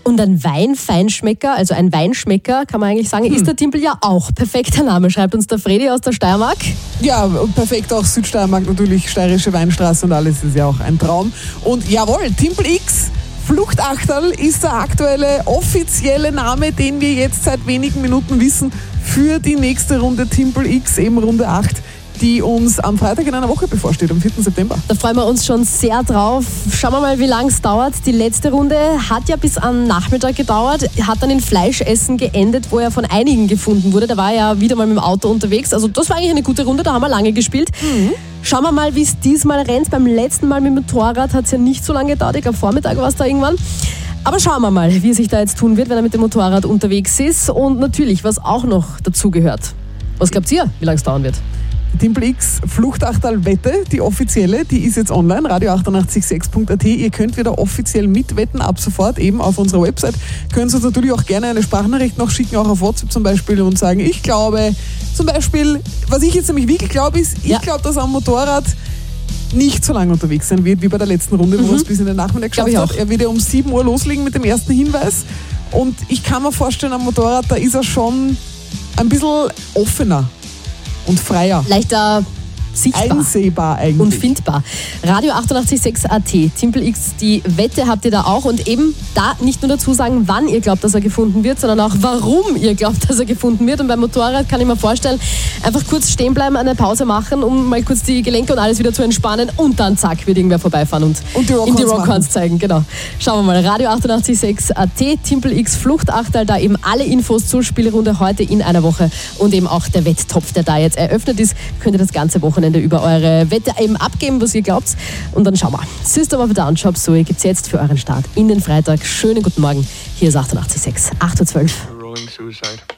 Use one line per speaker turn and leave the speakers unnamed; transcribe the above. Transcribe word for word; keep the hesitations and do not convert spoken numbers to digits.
Und ein Weinfeinschmecker, also ein Weinschmecker, kann man eigentlich sagen, hm. ist der Timpel ja auch. Perfekter Name, schreibt uns der Fredi aus der Steiermark.
Ja, und perfekt auch Südsteiermark, natürlich steirische Weinstraße und alles ist ja auch ein Traum. Und jawohl, Timpel X, Fluchtachterl ist der aktuelle offizielle Name, den wir jetzt seit wenigen Minuten wissen für die nächste Runde Timpel X, eben Runde acht, die uns am Freitag in einer Woche bevorsteht, am vierten September.
Da freuen wir uns schon sehr drauf. Schauen wir mal, wie lange es dauert. Die letzte Runde hat ja bis am Nachmittag gedauert, hat dann in Fleischessen geendet, wo er von einigen gefunden wurde. Da war er ja wieder mal mit dem Auto unterwegs. Also das war eigentlich eine gute Runde, da haben wir lange gespielt. Mhm. Schauen wir mal, wie es diesmal rennt. Beim letzten Mal mit dem Motorrad hat es ja nicht so lange gedauert. Ich glaube, Vormittag war es da irgendwann. Aber schauen wir mal, wie er sich da jetzt tun wird, wenn er mit dem Motorrad unterwegs ist. Und natürlich, was auch noch dazugehört. Was glaubt ihr, wie lange es dauern wird?
Die Timpel X Fluchtachterl-Wette, die offizielle, die ist jetzt online, radio achtundachtzig sechs punkt a t. Ihr könnt wieder offiziell mitwetten, ab sofort eben auf unserer Website. Könnt uns natürlich auch gerne eine Sprachnachricht noch schicken, auch auf WhatsApp zum Beispiel, und sagen, ich glaube, zum Beispiel, was ich jetzt nämlich wirklich glaube, ist, ich ja. glaube, dass am Motorrad nicht so lange unterwegs sein wird, wie bei der letzten Runde, wo mhm. er es bis in den Nachmittag geschafft hat. Er wird ja um sieben Uhr loslegen mit dem ersten Hinweis. Und ich kann mir vorstellen, am Motorrad, da ist er schon ein bisschen offener und freier.
Leichter sichtbar.
Einsehbar eigentlich.
Und findbar. radio achtundachtzig sechs punkt a t. Timpel X, die Wette habt ihr da auch. Und eben da nicht nur dazu sagen, wann ihr glaubt, dass er gefunden wird, sondern auch, warum ihr glaubt, dass er gefunden wird. Und beim Motorrad kann ich mir vorstellen, einfach kurz stehen bleiben, eine Pause machen, um mal kurz die Gelenke und alles wieder zu entspannen. Und dann zack, wird irgendwer vorbeifahren und,
und die
ihm die Rockhorns zeigen. Genau. Schauen wir mal. radio achtundachtzig sechs punkt a t. Timpel X Fluchtachterl, da eben alle Infos zur Spielrunde heute in einer Woche. Und eben auch der Wetttopf, der da jetzt eröffnet ist. Könnt ihr das ganze Wochenende über eure Wette eben abgeben, was ihr glaubt. Und dann schauen wir. System of a Down, Chop Suey gibt's jetzt für euren Start in den Freitag. Schönen guten Morgen. Hier ist achtundachtzig Komma sechs, acht Uhr zwölf.